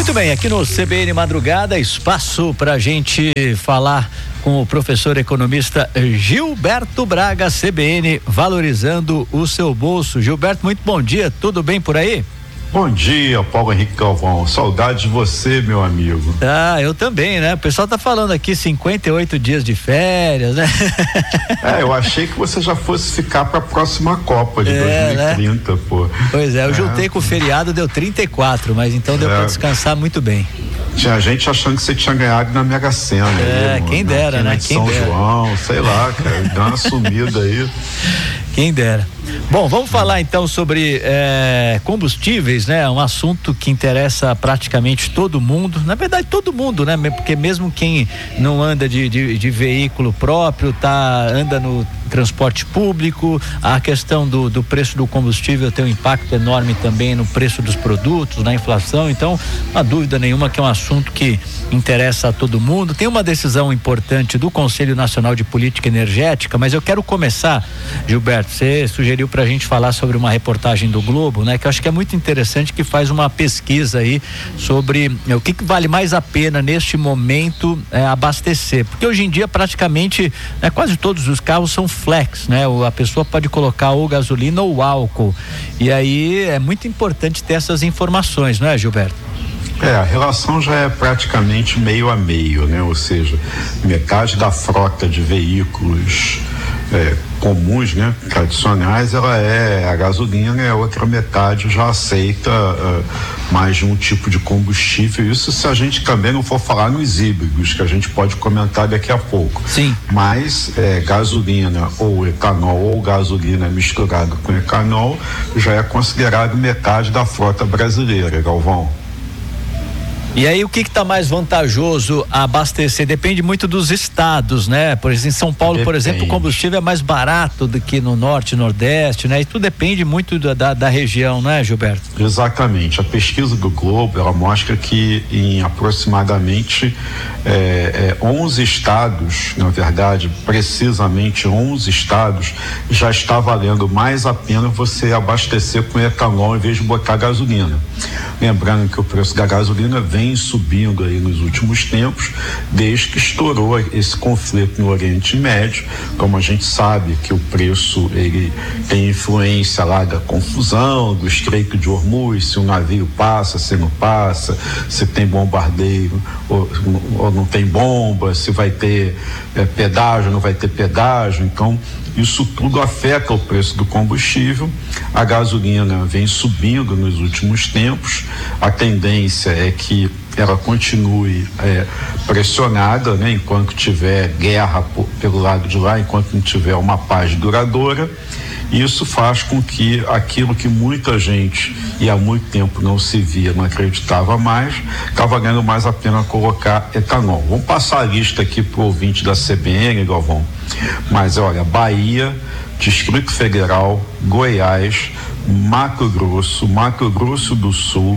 Muito bem, aqui no CBN Madrugada, espaço para a gente falar com o professor economista Gilberto Braga, CBN, valorizando o seu bolso. Gilberto, muito bom dia, tudo bem por aí? Bom dia, Paulo Henrique Galvão, saudade de você, meu amigo. Ah, eu também, né? O pessoal tá falando aqui 58 dias de férias, né? Eu achei que você já fosse ficar para a próxima Copa de 2030, né? Pô. Pois é, eu juntei com o feriado, deu 34, mas então deu para descansar muito bem. Tinha gente achando que você tinha ganhado na Mega Sena. Quem dera, né? Quem São dera. João, sei lá, cara, dá uma sumida aí. Quem dera. Bom, vamos falar então sobre combustíveis, né? Um assunto que interessa praticamente todo mundo, na verdade todo mundo, né? Porque mesmo quem não anda de veículo próprio, anda no transporte público, a questão do preço do combustível tem um impacto enorme também no preço dos produtos, na inflação, então não há dúvida nenhuma que é um assunto que interessa a todo mundo. Tem uma decisão importante do Conselho Nacional de Política Energética, mas eu quero começar, Gilberto, você sugeriu pra gente falar sobre uma reportagem do Globo, né? Que eu acho que é muito interessante, que faz uma pesquisa aí sobre o que vale mais a pena neste momento abastecer, porque hoje em dia praticamente quase todos os carros são flex, né? A pessoa pode colocar ou gasolina ou álcool, e aí é muito importante ter essas informações, não é, Gilberto? A relação já é praticamente meio a meio, né? Ou seja, metade da frota de veículos comuns, né, tradicionais, ela é a gasolina, e a outra metade já aceita mais de um tipo de combustível. Isso se a gente também não for falar nos híbridos, que a gente pode comentar daqui a pouco. Sim. Mas gasolina ou etanol, ou gasolina misturada com etanol, já é considerado metade da frota brasileira, Galvão. E aí o que está mais vantajoso a abastecer? Depende muito dos estados, né? Por exemplo, em São Paulo, por exemplo, o combustível é mais barato do que no norte e nordeste, né? E tudo depende muito da região, né, Gilberto? Exatamente. A pesquisa do Globo, ela mostra que em aproximadamente 11 estados, na verdade, precisamente 11 estados, já está valendo mais a pena você abastecer com etanol em vez de botar gasolina. Lembrando que o preço da gasolina vem subindo aí nos últimos tempos, desde que estourou esse conflito no Oriente Médio. Como a gente sabe que o preço ele tem influência lá da confusão do Estreito de Hormuz, se um navio passa, se não passa, se tem bombardeio ou não tem bomba, se vai ter pedágio, não vai ter pedágio. Então isso tudo afeta o preço do combustível. A gasolina vem subindo nos últimos tempos. A tendência é que ela continue pressionada, né? Enquanto tiver guerra pelo lado de lá, enquanto não tiver uma paz duradoura. Isso faz com que aquilo que muita gente e há muito tempo não se via, não acreditava mais, está valendo mais a pena colocar etanol. Vamos passar a lista aqui para o ouvinte da CBN, Galvão. Mas olha, Bahia, Distrito Federal, Goiás, Mato Grosso do Sul,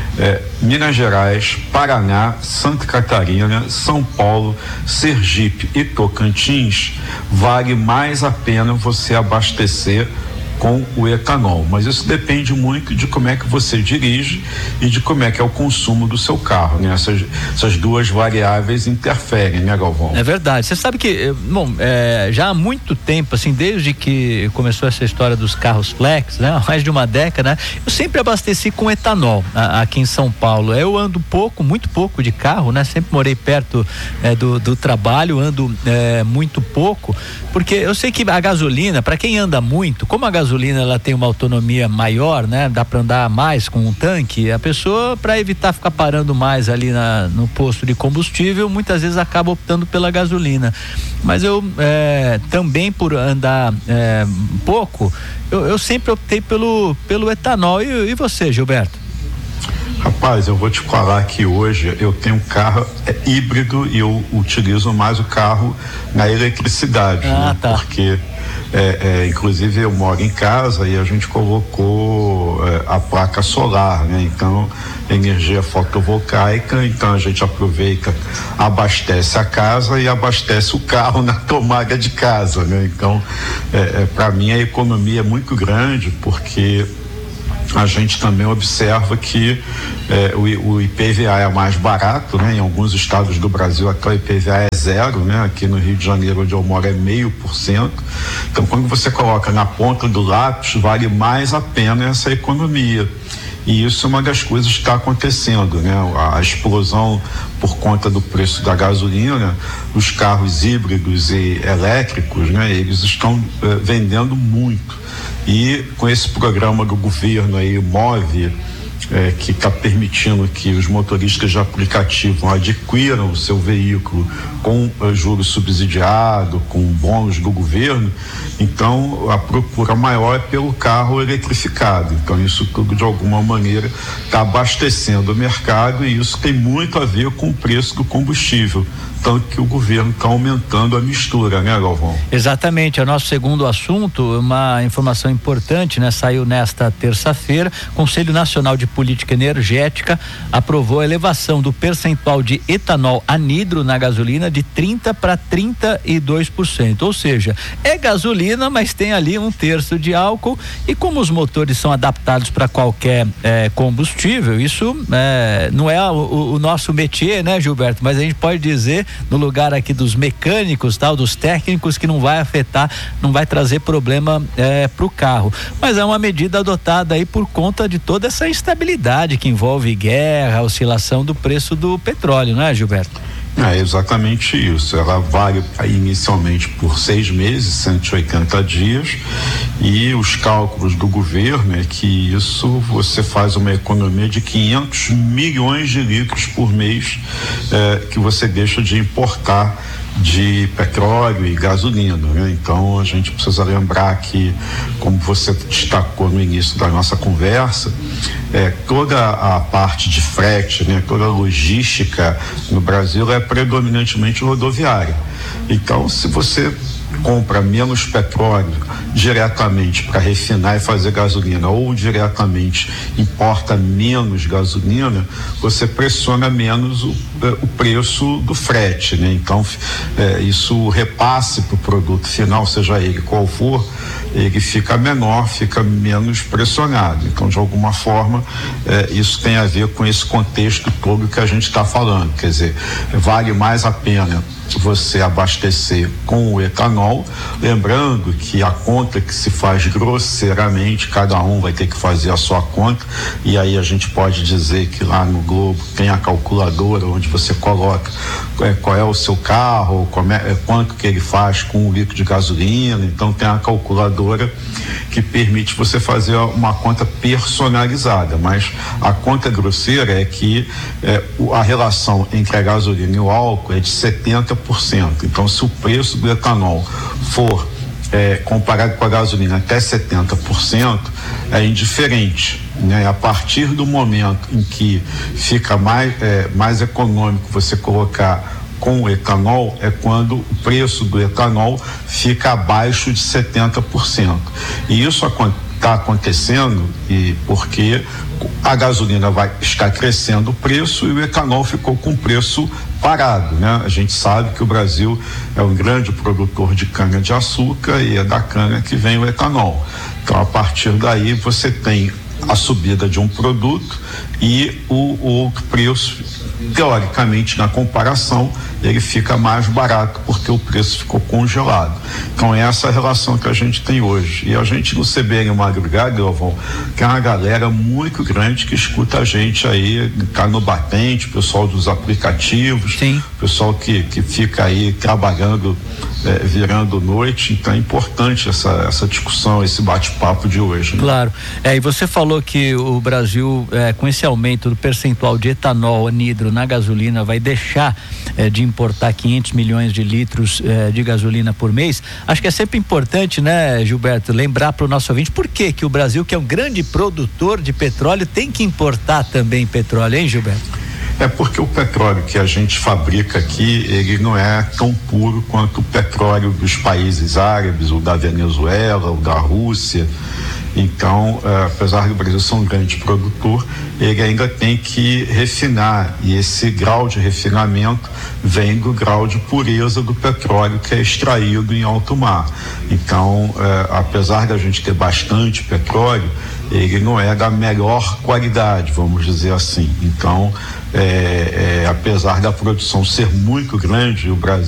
Minas Gerais, Paraná, Santa Catarina, São Paulo, Sergipe e Tocantins, vale mais a pena você abastecer com o etanol, mas isso depende muito de como é que você dirige e de como é que é o consumo do seu carro, né? Essas duas variáveis interferem, né, Galvão? É verdade. Você sabe que, já há muito tempo, assim, desde que começou essa história dos carros flex, né? Há mais de uma década, né? Eu sempre abasteci com etanol aqui em São Paulo. Eu ando muito pouco de carro, né? Sempre morei perto do trabalho, ando muito pouco, porque eu sei que a gasolina, para quem anda muito, como a gasolina ela tem uma autonomia maior, né? Dá para andar mais com um tanque, a pessoa, para evitar ficar parando mais ali no posto de combustível, muitas vezes acaba optando pela gasolina. Mas eu também, por andar pouco, eu sempre optei pelo etanol. E você, Gilberto? Rapaz, eu vou te falar que hoje eu tenho um carro híbrido e eu utilizo mais o carro na eletricidade, né? Tá. Porque inclusive eu moro em casa e a gente colocou a placa solar, né? Então, energia fotovoltaica, então a gente aproveita, abastece a casa e abastece o carro na tomada de casa, né? Então, para mim a economia é muito grande, porque a gente também observa que o IPVA é mais barato, né? Em alguns estados do Brasil até o IPVA é zero, né? Aqui no Rio de Janeiro, onde eu moro, é 0,5%. Então, quando você coloca na ponta do lápis, vale mais a pena essa economia. E isso é uma das coisas que está acontecendo, né? A explosão por conta do preço da gasolina, os carros híbridos e elétricos, né? Eles estão vendendo muito. E com esse programa do governo aí, MOVE, que está permitindo que os motoristas de aplicativo adquiram o seu veículo com juros subsidiado, com bônus do governo, então a procura maior é pelo carro eletrificado. Então isso tudo de alguma maneira está abastecendo o mercado, e isso tem muito a ver com o preço do combustível, tanto que o governo está aumentando a mistura, né, Galvão? Exatamente, é o nosso segundo assunto. Uma informação importante, né? Saiu nesta terça-feira, Conselho Nacional de Política Energética aprovou a elevação do percentual de etanol anidro na gasolina de 30% para 32%, ou seja, é gasolina, mas tem ali 1/3 de álcool, e como os motores são adaptados para qualquer combustível, isso não é o nosso métier, né, Gilberto? Mas a gente pode dizer, no lugar aqui dos mecânicos, dos técnicos, que não vai afetar, não vai trazer problema para o carro. Mas é uma medida adotada aí por conta de toda essa instabilidade que envolve guerra, oscilação do preço do petróleo, não é, Gilberto? É exatamente isso. Ela vale inicialmente por 6 meses, 180 dias, e os cálculos do governo é que isso você faz uma economia de 500 milhões de litros por mês que você deixa de importar de petróleo e gasolina, né? Então a gente precisa lembrar que, como você destacou no início da nossa conversa, toda a parte de frete, né? Toda a logística no Brasil é predominantemente rodoviária. Então, se você compra menos petróleo diretamente para refinar e fazer gasolina, ou diretamente importa menos gasolina, você pressiona menos o preço do frete, né? Então isso repasse para o produto final, seja ele qual for, ele fica menor, fica menos pressionado. Então, de alguma forma, isso tem a ver com esse contexto todo que a gente está falando. Quer dizer, vale mais a pena você abastecer com o etanol, lembrando que a conta que se faz grosseiramente, cada um vai ter que fazer a sua conta, e aí a gente pode dizer que lá no Globo tem a calculadora onde você coloca qual é o seu carro, quanto que ele faz com 1 litro de gasolina. Então tem a calculadora que permite você fazer uma conta personalizada, mas a conta grosseira é que a relação entre a gasolina e o álcool é de 70%. Então, se o preço do etanol for comparado com a gasolina até 70%, é indiferente, né? A partir do momento em que fica mais econômico você colocar com o etanol, é quando o preço do etanol fica abaixo de 70%. E isso está acontecendo porque a gasolina vai estar crescendo o preço e o etanol ficou com o preço parado, né? A gente sabe que o Brasil é um grande produtor de cana-de-açúcar, e é da cana que vem o etanol. Então, a partir daí, você tem a subida de um produto e o preço, teoricamente, na comparação, ele fica mais barato porque o preço ficou congelado. Então, é essa a relação que a gente tem hoje. E a gente no CBN Madrugada, Galvão, tem uma galera muito grande que escuta a gente aí, tá no batente, o pessoal dos aplicativos, sim, pessoal que fica aí trabalhando, virando noite. Então é importante essa discussão, esse bate-papo de hoje, né? Claro. E você falou que o Brasil, com esse aumento do percentual de etanol anidro na gasolina, vai deixar de importar 500 milhões de litros de gasolina por mês. Acho que é sempre importante, né, Gilberto, lembrar para o nosso ouvinte por que o Brasil, que é um grande produtor de petróleo, tem que importar também petróleo, hein, Gilberto? É porque o petróleo que a gente fabrica aqui, ele não é tão puro quanto o petróleo dos países árabes, ou da Venezuela, ou da Rússia. Então, apesar do Brasil ser um grande produtor, ele ainda tem que refinar, e esse grau de refinamento vem do grau de pureza do petróleo que é extraído em alto mar. Então, apesar da gente ter bastante petróleo, ele não é da melhor qualidade, vamos dizer assim. Então, apesar da produção ser muito grande, o Brasil